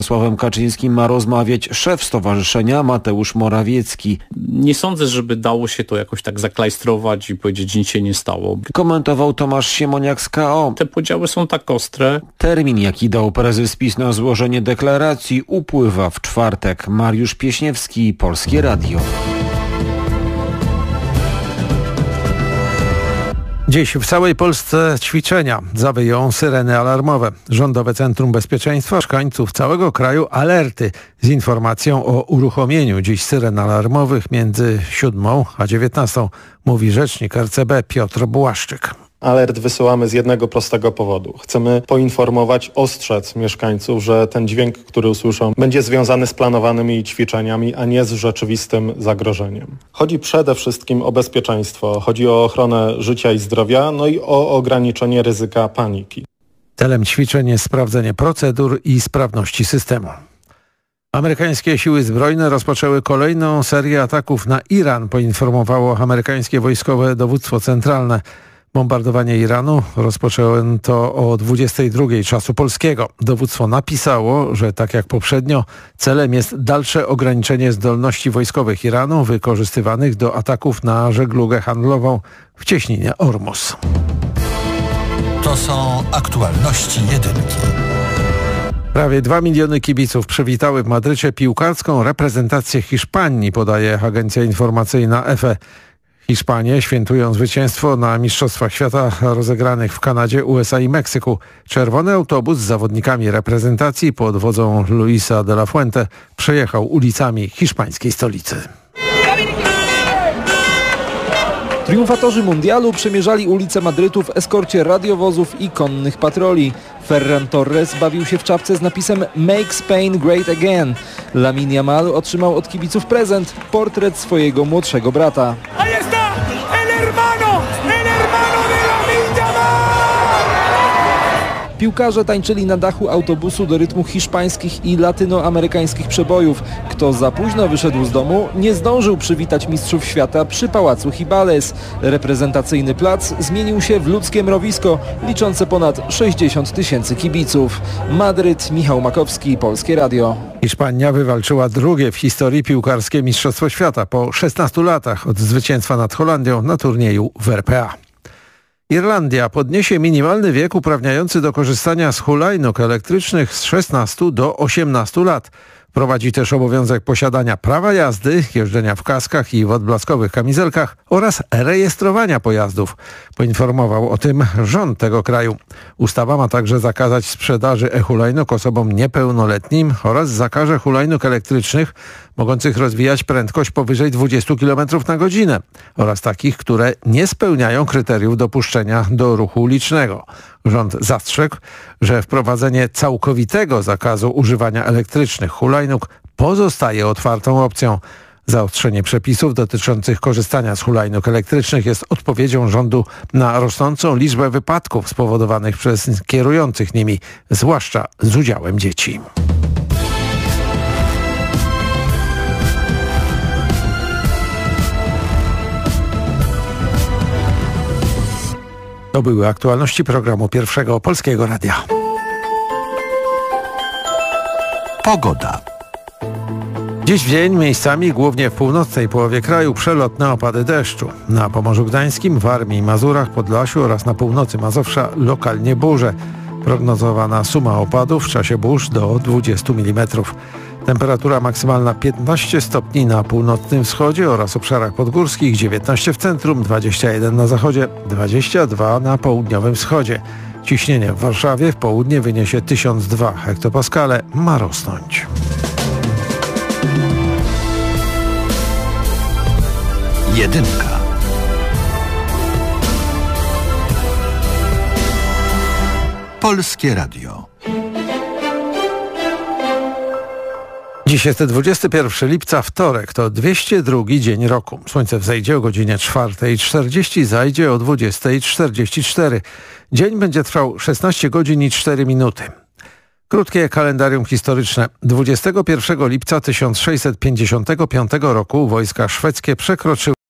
Sławem Kaczyńskim ma rozmawiać szef stowarzyszenia Mateusz Morawiecki. Nie sądzę, żeby dało się to jakoś tak zaklajstrować i powiedzieć, że nic się nie stało. Komentował Tomasz Siemoniak z KO. Te podziały są tak ostre. Termin, jaki dał prezes PiS na złożenie deklaracji, upływa w czwartek. Mariusz Pieśniewski, Polskie Radio. Dziś w całej Polsce ćwiczenia. Zawyją syreny alarmowe. Rządowe Centrum Bezpieczeństwa mieszkańców całego kraju alerty z informacją o uruchomieniu dziś syren alarmowych między 7 a 19, mówi rzecznik RCB Piotr Błaszczyk. Alert wysyłamy z jednego prostego powodu. Chcemy poinformować, ostrzec mieszkańców, że ten dźwięk, który usłyszą, będzie związany z planowanymi ćwiczeniami, a nie z rzeczywistym zagrożeniem. Chodzi przede wszystkim o bezpieczeństwo, chodzi o ochronę życia i zdrowia, no i o ograniczenie ryzyka paniki. Celem ćwiczeń jest sprawdzenie procedur i sprawności systemu. Amerykańskie siły zbrojne rozpoczęły kolejną serię ataków na Iran, poinformowało amerykańskie wojskowe dowództwo centralne. Bombardowanie Iranu rozpoczęto o 22 czasu polskiego. Dowództwo napisało, że tak jak poprzednio, celem jest dalsze ograniczenie zdolności wojskowych Iranu wykorzystywanych do ataków na żeglugę handlową w cieśninie Ormus. To są aktualności jedynki. Prawie 2 miliony kibiców przywitały w Madrycie piłkarską reprezentację Hiszpanii, podaje agencja informacyjna EFE. Hiszpanie świętują zwycięstwo na Mistrzostwach Świata rozegranych w Kanadzie, USA i Meksyku. Czerwony autobus z zawodnikami reprezentacji pod wodzą Luisa de la Fuente przejechał ulicami hiszpańskiej stolicy. Triumfatorzy mundialu przemierzali ulice Madrytu w eskorcie radiowozów i konnych patroli. Ferran Torres bawił się w czapce z napisem Make Spain Great Again. Lamine Yamal otrzymał od kibiców prezent, portret swojego młodszego brata. Piłkarze tańczyli na dachu autobusu do rytmu hiszpańskich i latynoamerykańskich przebojów. Kto za późno wyszedł z domu, nie zdążył przywitać mistrzów świata przy pałacu Hibales. Reprezentacyjny plac zmienił się w ludzkie mrowisko, liczące ponad 60 000 kibiców. Madryt, Michał Makowski, Polskie Radio. Hiszpania wywalczyła drugie w historii piłkarskie Mistrzostwo Świata po 16 latach od zwycięstwa nad Holandią na turnieju w RPA. Irlandia podniesie minimalny wiek uprawniający do korzystania z hulajnóg elektrycznych z 16 do 18 lat. Prowadzi też obowiązek posiadania prawa jazdy, jeżdżenia w kaskach i w odblaskowych kamizelkach oraz rejestrowania pojazdów. Poinformował o tym rząd tego kraju. Ustawa ma także zakazać sprzedaży e-hulajnóg osobom niepełnoletnim oraz zakaże hulajnóg elektrycznych mogących rozwijać prędkość powyżej 20 km na godzinę oraz takich, które nie spełniają kryteriów dopuszczenia do ruchu ulicznego. Rząd zastrzegł, że wprowadzenie całkowitego zakazu używania elektrycznych hulajnóg pozostaje otwartą opcją. Zaostrzenie przepisów dotyczących korzystania z hulajnóg elektrycznych jest odpowiedzią rządu na rosnącą liczbę wypadków spowodowanych przez kierujących nimi, zwłaszcza z udziałem dzieci. To były aktualności programu Pierwszego Polskiego Radia. Pogoda. Dziś w dzień miejscami, głównie w północnej połowie kraju, przelotne opady deszczu. Na Pomorzu Gdańskim, Warmii i Mazurach, Podlasiu oraz na północy Mazowsza lokalnie burze. Prognozowana suma opadów w czasie burz do 20 mm. Temperatura maksymalna 15 stopni na północnym wschodzie oraz obszarach podgórskich, 19 w centrum, 21 na zachodzie, 22 na południowym wschodzie. Ciśnienie w Warszawie w południe wyniesie 1002 hektopaskale, ma rosnąć. Jedynka. Polskie Radio. Dziś jest 21 lipca, wtorek, to 202 dzień roku. Słońce wzejdzie o godzinie 4:40, zajdzie o 20:44. Dzień będzie trwał 16 godzin i 4 minuty. Krótkie kalendarium historyczne. 21 lipca 1655 roku wojska szwedzkie przekroczyły